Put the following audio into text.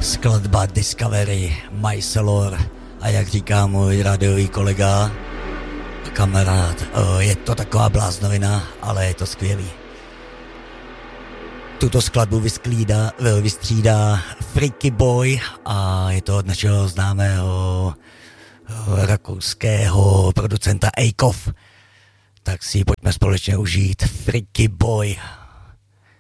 Skladba Discovery, Mycelor, a jak říká můj rádiový kolega, kamarád, je to taková bláznovina, ale je to skvělý. Tuto skladbu vystřídá Freaky Boy a je to od našeho známého rakouského producenta Eikhoff. Tak si ji pojďme společně užít. Freaky Boy.